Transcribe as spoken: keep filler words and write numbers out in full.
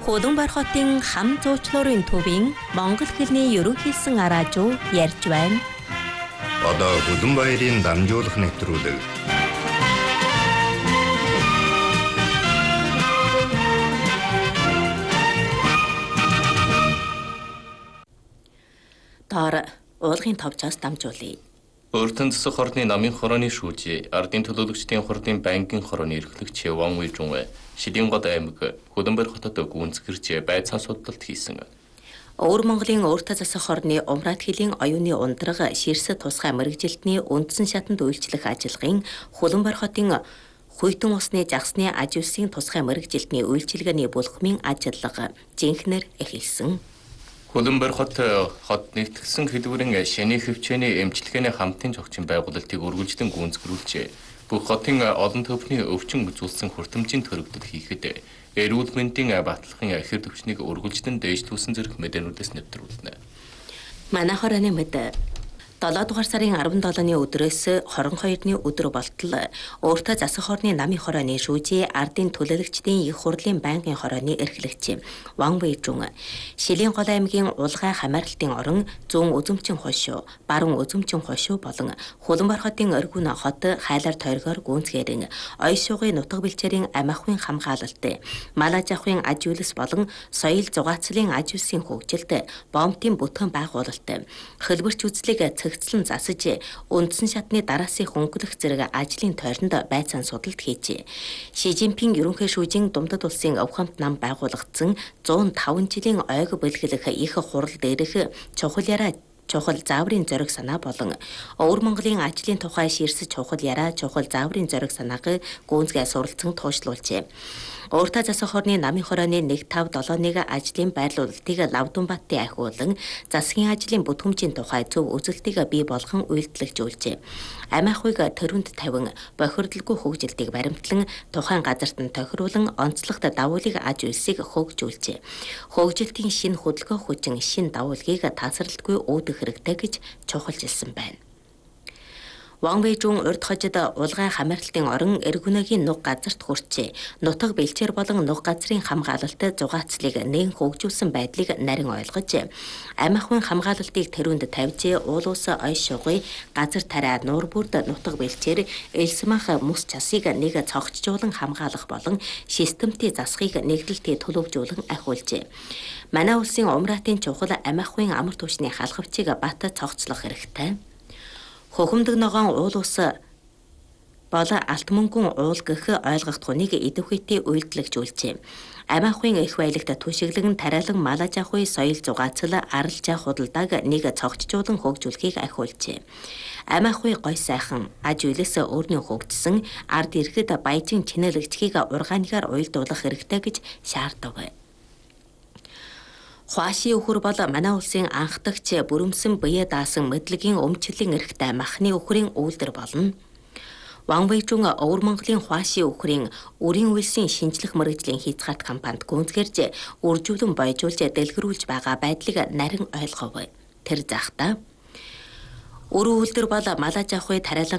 Улаанбаатар хотын хам зуучлалын төвийн Монгол хэлний ерөнхийлсөн араажуу ярьж байна. Одоо Улаанбаатарын дамжуулах нэвтрүүлэг. Таар уулгын товчоос дамжуулъя. Өөртөн засаг хорны намын хорооны шүүжээ, ардын төлөөлөгчдийн хордын банкын хорооны эрхлэгч Ван Вэйжун Шидийн гол аймаг Улаанбаатар хотод гүнзгэрч байцаан судалт хийсэн. Өвөр Монголын өөртөө засаг хорны умраад хилийн оюуны ундраг ширсэд тусгай мэрэгжилтний үндсэн шатанд үйлчлэх ажиллагын Улаанбаатар хотын Хүйтэн усны жагсны аж үйлсийн тусгай мэрэгжилтний үйлчилгээний булхмын ажиллага жинхнэр эхэлсэн. Улаанбаатар хот хот нэгтгэсэн хэлбэрийн шэний хөвчөөний эмчилгээний хамтын зохицын байгуулалтыг үргэлжлэн гүйцэтгүүлжээ. Бүх хотын олон төвхний өвчин үзүүлсэн хүртэмжийн төрөгдөд хийхэд эрүүл мэндийн баталгын ахир төвчнийг үргэлжлэн дээшлүүлсэн зэрэг мэдээнүүдээс нэвтрүүлнэ. Манай хорооны мэд долоо дугаар сарын арван долооны өдрөөс хорон хоёрны өдөр болтол өөртөө засаг хорны намын хорооны шүүжээ ардын төлөөлөгчдийн их хурлын байнгын хорооны эрхлэгч Ван Вэйжун Шилийн гол аймгийн улгай хамааралтын орон зүүн үзэмчин хошуу, баруун үзэмчин хошуу болон Улаанбаатар хотын оргиун хот хайлаар тойргоор гүнзгээрэн оён шугын нутаг бэлчээрийн амиахын хамгаалалт, малаж авахын аж үйлс болон соёл зугаацлын аж үйлсийн хөгжилд бомтын бүтгэн байгуулалт, хөлбөрч үзлэг цэгцлэн засаж үндсэн шатны дараасын хөнгөлөх зэрэг ажлын тойронд байцаан судалт хийжээ. Ши Жинпинг ерөнхий шүүжийн Думдад улсын Өвхөмт нам байгуулагдсан зуун таван жилийн ойг бэлгэлэх их хурал дээрх чухал яраа чухал зааврын зориг санаа болон Өвөр Монголын ажлын тухай ширсэж чухал яраа чухал зааврын зориг санааг гүнзгий суралцсан туушлуулжээ. Өөртөө засаг хорны намын хорооны нэг тав долоо нэг ажлын байрлуулалтыг Лавдун баттын ахиулан засгийн ажлын бүтгэмжийн тухай зөв үзэлтийг бий болгон үйлдэлжүүлжээ. Амиахыг төрөнд тавин бохирдолгүй хөгжилтийг баримтлан тухайн газарт нь тохируулан онцлогт давуулыг аж үйлсийг хөгжүүлжээ. Хөгжилтийн шинэ хөдөлгөөн хүчин шинэ давуулгийг тасралтгүй үүдэх хэрэгтэй гэж чухалчилсан байна. Ван Вэйжун урд хожид улгай хамаарлалтын орон эргүнэгийн нуг газарт хүрчээ. Нутаг бэлчээр болон нуг газрын хамгаалалт зугаацлыг нээн хөгжүүлсэн байдлыг нарийн ойлгож, амиахын хамгаалалтыг тэрүүнд тавьж, уул ус оён шугыг газар тариа нуур бүрд нутаг бэлчээр элсмах мөс часыг нэг цогцжуулан хамгаалах болон системтийн засхийг нэгдэлтээ төлөвжүүлэн ахиулжээ. Манай улсын умраатын чухал амиахын амар түвшний халахвчийг бат цогцлох хэрэгтэй. Хөхөмдөг ногоон уул ус бол алт мөнгөн уул гэх ойлгогдхуныг идэвхтэй үйлдэлжүүлжээ. Амиахын их баялагт түшиглэн тариалан малаж авахын соёл зугаацал аралжаа худалдааг нэг цогцжуулан хөгжүүлэхийг ахиулжээ. Амиахын гой сайхан аж үйлс өөрнөө хөгжсөн ард ирэхэд баяжин чинэлэгчгийг ургааныгаар уйлдуулах хэрэгтэй гэж шаардав. Хуаши өхөр бол манай улсын анхдагч бүрэмсэн бие даасан мэдлэгийн өмчлөлийн эрхтэй махны өхрийн үйлдвэр болно. Ван Вэйжун Өвөр Монголын Хуаши өхрийн үрийн үйлсийн шинжлэх мэргэжлийн хязгаарт компанид гүнзгэрж үржүүлэн бойжуулж дэлгэрүүлж байгаа байдлыг нарийн ойлгов. Тэр захта Өрөө үйлдвэр бол малаж авахыг тариалан